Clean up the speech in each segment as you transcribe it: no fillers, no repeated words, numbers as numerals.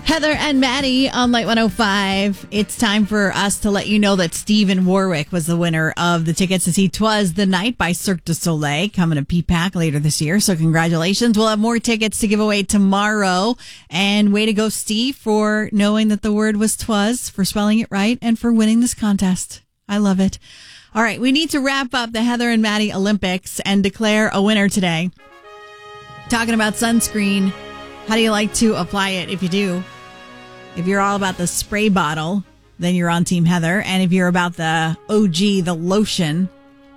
Heather and Maddie on Light 105. It's time for us to let you know that Stephen Warwick was the winner of the tickets to see 'Twas the Night by Cirque du Soleil coming to P-PAC later this year. So congratulations. We'll have more tickets to give away tomorrow. And way to go, Steve, for knowing that the word was 'twas, for spelling it right, and for winning this contest. I love it. All right, we need to wrap up the Heather and Maddie Olympics and declare a winner today. Talking about sunscreen, how do you like to apply it if you do? If you're all about the spray bottle, then you're on Team Heather. And if you're about the OG, the lotion,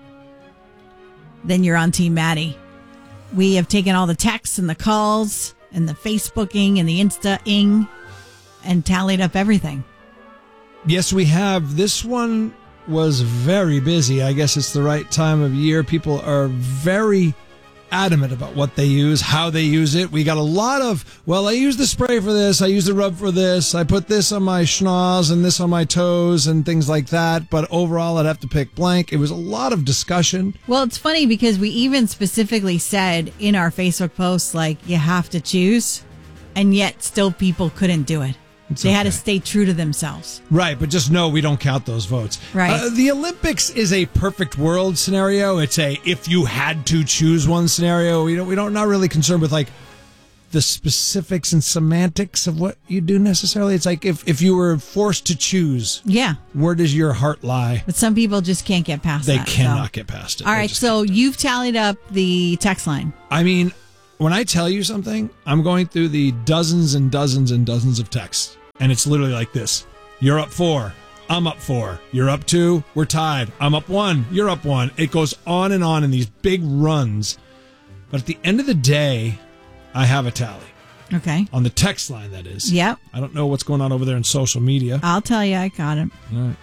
then you're on Team Maddie. We have taken all the texts and the calls and the Facebooking and the Insta-ing and tallied up everything. Yes, we have. This one was very busy. I guess it's the right time of year. People are very adamant about what they use, how they use it. We got a lot of, well, I use the spray for this, I use the rub for this, I put this on my schnoz and this on my toes and things like that. But overall, I'd have to pick blank. It was a lot of discussion. Well, it's funny because we even specifically said in our Facebook post, like, you have to choose, and yet still people couldn't do it. They had to stay true to themselves. Right, but just know we don't count those votes. Right. The Olympics is a perfect world scenario. It's a if you had to choose one scenario. We don't not really concerned with like the specifics and semantics of what you do necessarily. It's like if you were forced to choose. Yeah. Where does your heart lie? But some people just can't get past that. They cannot get past it. All right, so you've tallied up the text line. I mean, when I tell you something, I'm going through the dozens and dozens and dozens of texts. And it's literally like this. You're up 4. I'm up 4. You're up 2. We're tied. I'm up 1. You're up 1. It goes on and on in these big runs. But at the end of the day, I have a tally. Okay. On the text line, that is. Yep. I don't know what's going on over there in social media. I'll tell you, I got it. All right.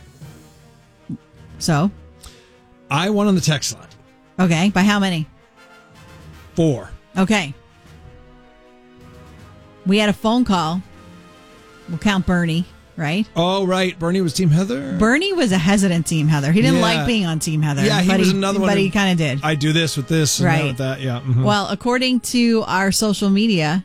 So? I won on the text line. Okay. By how many? 4. Okay. We had a phone call. We'll count Bernie, right? Oh, right. Bernie was Team Heather? Bernie was a hesitant Team Heather. He didn't like being on Team Heather. Yeah, he was another one. But he kind of did. I do this with this and right. that with that. Yeah. Mm-hmm. Well, according to our social media,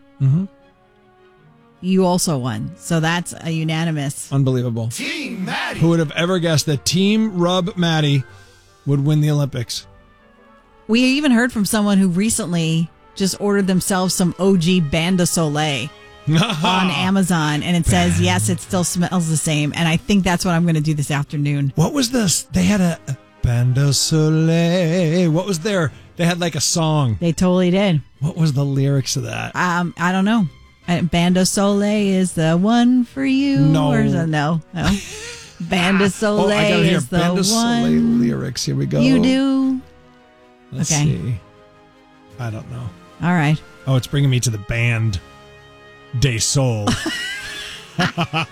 you also won. So that's a unanimous. Unbelievable. Team Maddie. Who would have ever guessed that Team Rub Maddie would win the Olympics? We even heard from someone who recently just ordered themselves some OG Bain de Soleil on Amazon, and it says, yes, it still smells the same. And I think that's what I'm going to do this afternoon. What was this? They had a Bain de Soleil. What was there? They had like a song. They totally did. What was the lyrics of that? I don't know. Bain de Soleil is the one for you. No. No. Bain de Soleil is the Bain de Soleil one. lyrics. Here we go. You do. Let's see. I don't know. All right. Oh, it's bringing me to the band. Day Soul. All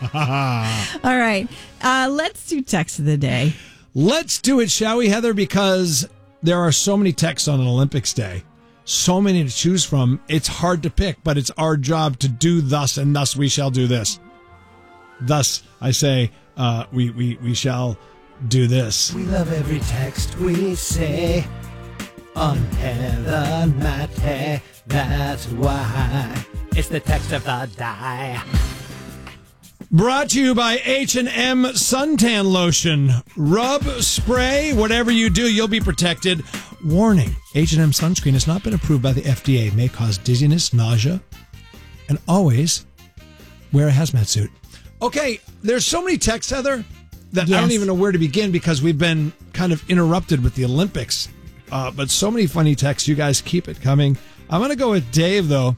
right. Let's do text of the day. Let's do it, shall we, Heather? Because there are so many texts on an Olympics Day. So many to choose from. It's hard to pick, but it's our job to do thus, and thus we shall do this. Thus, I say, we shall do this. We love every text we say on Heather and Maddie. That's why it's the text of the day. Brought to you by H&M Suntan Lotion. Rub, spray, whatever you do, you'll be protected. Warning, H&M sunscreen has not been approved by the FDA. May cause dizziness, nausea, and always wear a hazmat suit. Okay, there's so many texts, Heather, that I don't even know where to begin because we've been kind of interrupted with the Olympics. But so many funny texts. You guys keep it coming. I'm going to go with Dave, though.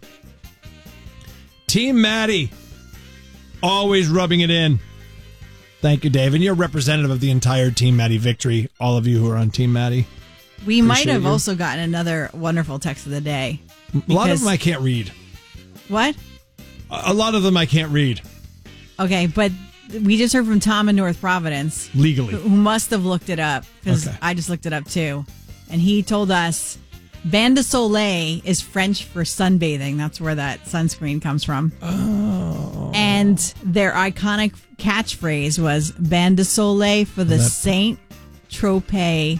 Team Maddie. Always rubbing it in. Thank you, Dave. And you're representative of the entire Team Maddie victory. All of you who are on Team Maddie. We might have also gotten another wonderful text of the day. A lot of them I can't read. What? A lot of them I can't read. Okay, but we just heard from Tom in North Providence. Legally. Who must have looked it up, because I just looked it up too. And he told us Bain de Soleil is French for sunbathing. That's where that sunscreen comes from. Oh. And their iconic catchphrase was Bain de Soleil for the Saint Tropez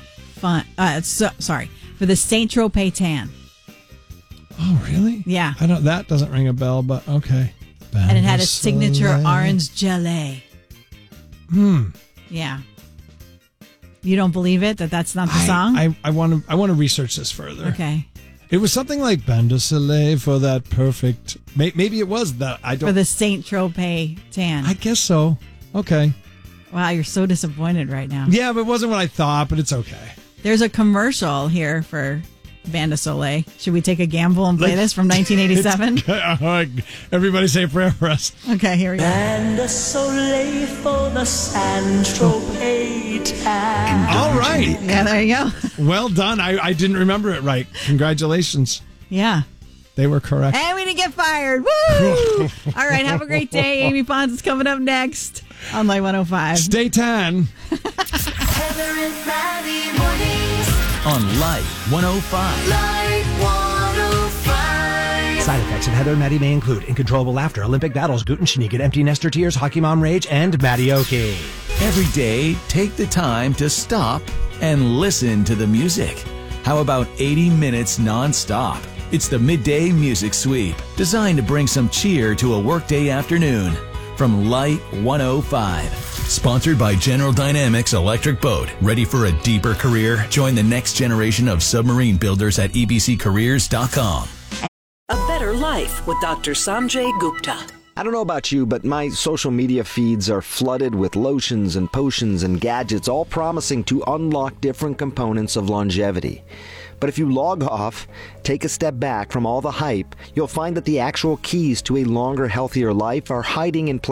for the Saint Tropez tan. Oh, really? Yeah. That doesn't ring a bell, but okay. And it had a signature orange gelée. Yeah. You don't believe it, that's not the song? I want to research this further. Okay. It was something like Bain de Soleil for that perfect. Maybe it was that. I don't. For the Saint Tropez tan. I guess so. Okay. Wow, you're so disappointed right now. Yeah, but it wasn't what I thought, but it's okay. There's a commercial here for Bain de Soleil. Should we take a gamble and play this from 1987? Everybody say a prayer for us. Okay, here we go. Bain de Soleil for the Saint Tropez tan. All right. Yeah, there you go. Well done. I didn't remember it right. Congratulations. Yeah. They were correct. And we didn't get fired. Woo! All right, have a great day. Amy Pons is coming up next on Light 105. Stay tan. Heather and Maddie mornings. On Light 105. Light 105. Side effects of Heather and Maddie may include uncontrollable laughter, Olympic battles, gluten sneak, empty nester tears, hockey mom rage, and Maddioki. Every day, take the time to stop and listen to the music. How about 80 minutes nonstop? It's the Midday Music Sweep, designed to bring some cheer to a workday afternoon. From Light 105. Sponsored by General Dynamics Electric Boat. Ready for a deeper career? Join the next generation of submarine builders at ebccareers.com. A better life with Dr. Sanjay Gupta. I don't know about you, but my social media feeds are flooded with lotions and potions and gadgets, all promising to unlock different components of longevity. But if you log off, take a step back from all the hype, you'll find that the actual keys to a longer, healthier life are hiding in plain